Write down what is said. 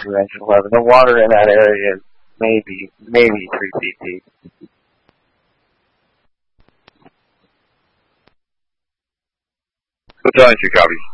dimensional 11. The water in that area is maybe 3 feet deep. Still telling 2 copies.